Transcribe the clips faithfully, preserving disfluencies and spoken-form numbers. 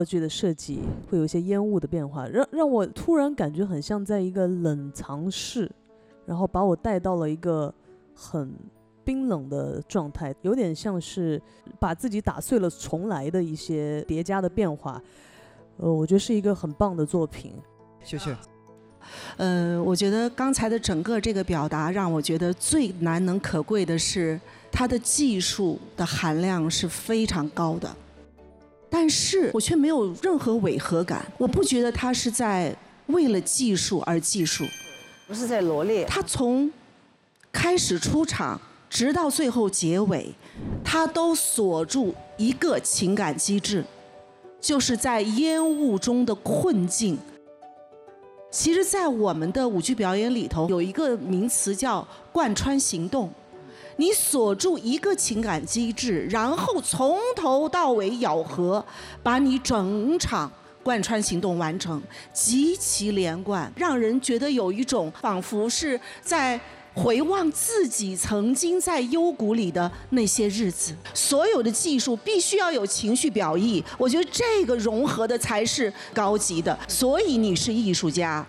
道具的设计会有一些烟雾的变化，让让我突然感觉很像在一个冷藏室，然后把我带到了一个很冰冷的状态，有点像是把自己打碎了重来的一些叠加的变化。呃，我觉得是一个很棒的作品。 谢谢。 呃，我觉得刚才的整个这个表达让我觉得最难能可贵的是它的技术的含量是非常高的。但是我却没有任何违和感，我不觉得他是在为了技术而技术， 不是在罗列。 他从开始出场直到最后结尾，他都锁住一个情感机制，就是在烟雾中的困境。其实，在我们的舞剧表演里头，有一个名词叫贯穿行动。你锁住一个情感机制，然后从头到尾咬合，把你整场贯穿行动完成，极其连贯，让人觉得有一种仿佛是在回望自己曾经在幽谷里的那些日子。所有的技术必须要有情绪表意，我觉得这个融合的才是高级的。所以你是艺术家。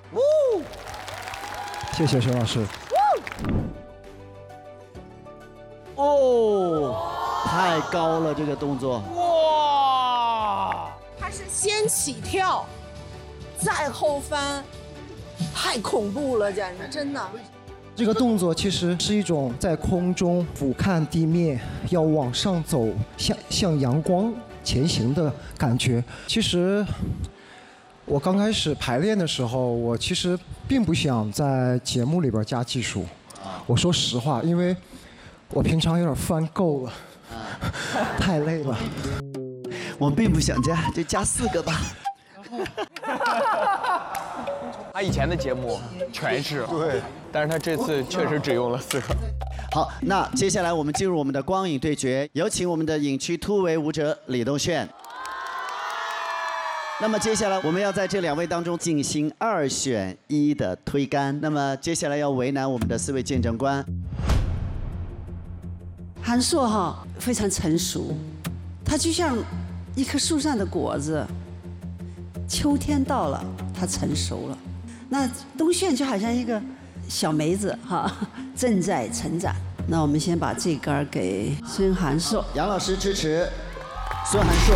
谢谢沈老师。 哦，太高了这个动作。 哇！ 他是先起跳，再后翻，太恐怖了，简直真的。 这个动作其实是一种在空中俯瞰地面，要往上走，向向阳光前行的感觉。其实我刚开始排练的时候，我其实并不想在节目里边加技术。我说实话，因为我平常有点翻够了，太累了。 我并不想加，就加四个吧。 他以前的节目全是对，但是他这次确实只用了四个。 好，那接下来我们进入我们的光影对决，有请我们的影区突围舞者李东炫。那么接下来我们要在这两位当中进行二选一的推杆。那么接下来要为难我们的四位见证官。 韩硕哈非常成熟，他就像一棵树上的果子，秋天到了，它成熟了。那东炫就好像一个小梅子哈，正在成长。那我们先把这杆给孙韩硕， 杨老师支持孙韩硕。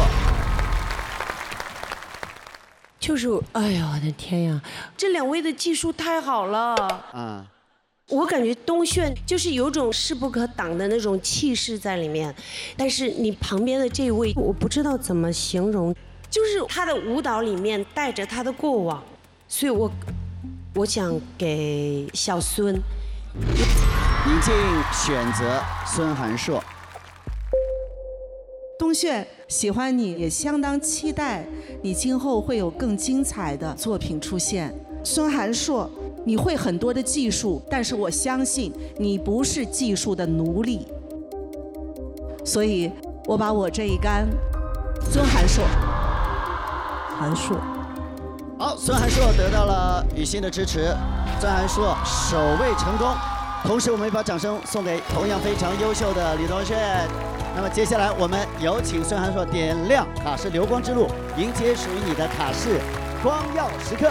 就是，哎呀，我的天呀，这两位的技术太好了啊！我感觉东炫就是有种势不可挡的那种气势在里面，但是你旁边的这位，我不知道怎么形容，就是他的舞蹈里面带着他的过往，所以我我想给小孙。 宁静选择孙韩硕。 东炫喜欢你，也相当期待你今后会有更精彩的作品出现。孙韩硕，你会很多的技术，但是我相信你不是技术的奴隶，所以我把我这一杆孙韩硕。 韩硕。 好，孙韩硕得到了雨欣的支持，孙韩硕首位成功。同时，我们把掌声送给同样非常优秀的李东炫。那么接下来，我们有请孙韩硕点亮卡式流光之路，迎接属于你的卡式光耀时刻。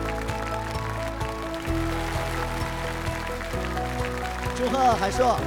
祝贺韩硕！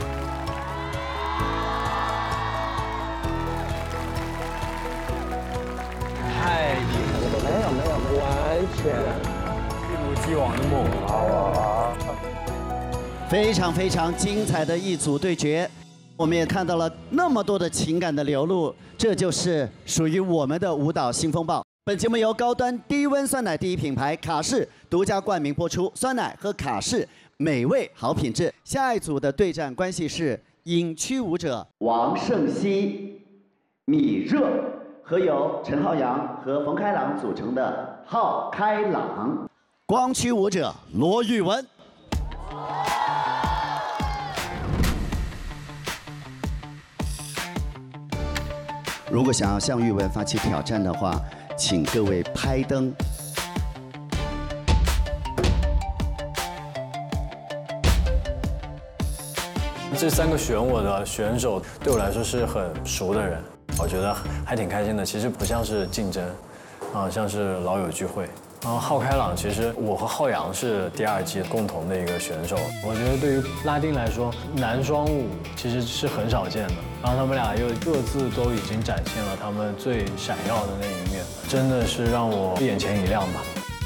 太厉害了！没有没有，完全一如既往的猛啊！ 非常非常精彩的一组对决，我们也看到了那么多的情感的流露，这就是属于我们的舞蹈新风暴。本节目由高端低温酸奶第一品牌卡士独家冠名播出，酸奶和卡士美味好品质。下一组的对战关系是影区舞者王胜熙、米热和由陈浩洋和冯开朗组成的浩开朗，光区舞者罗玉文。如果想要向玉文发起挑战的话，请各位拍灯。 这三个选我的选手对我来说是很熟的人， 我觉得还挺开心的，其实不像是竞争，啊，像是老友聚会。然后浩开朗，其实我和浩洋是第二季共同的一个选手。我觉得对于拉丁来说，男双舞其实是很少见的。然后他们俩又各自都已经展现了他们最闪耀的那一面，真的是让我眼前一亮吧。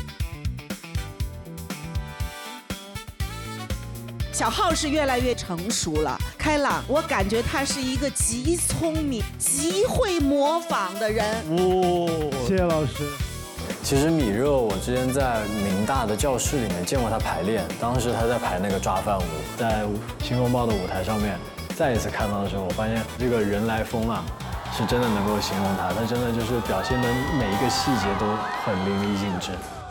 小浩是越来越成熟了，开朗，我感觉他是一个极聪明、极会模仿的人。 哦， 谢谢老师。 其实米热，我之前在明大的教室里面见过他排练，当时他在排那个抓饭舞，在新风暴的舞台上面再一次看到的时候，我发现这个人来疯啊，是真的能够形容他，他真的就是表现的每一个细节都很淋漓尽致。